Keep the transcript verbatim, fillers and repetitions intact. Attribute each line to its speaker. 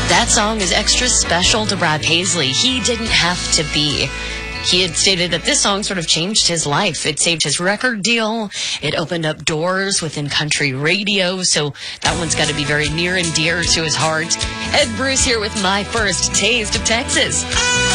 Speaker 1: That song is extra special to Brad Paisley. He didn't have to be. He had stated that this song sort of changed his life. It saved his record deal. It opened up doors within country radio. So that one's got to be very near and dear to his heart. Ed Bruce here with My First Taste of Texas.